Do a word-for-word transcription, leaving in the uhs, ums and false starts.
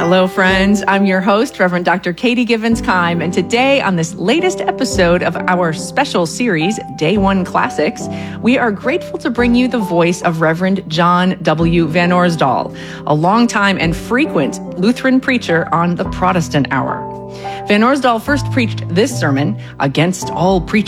Hello, friends. I'm your host, Reverend Doctor Katie Givens-Keim, and today on this latest episode of our special series, Day One Classics, we are grateful to bring you the voice of Reverend John W. Vanoorsdal, a longtime and frequent Lutheran preacher on the Protestant Hour. Vanoorsdal first preached this sermon, Against All Preaching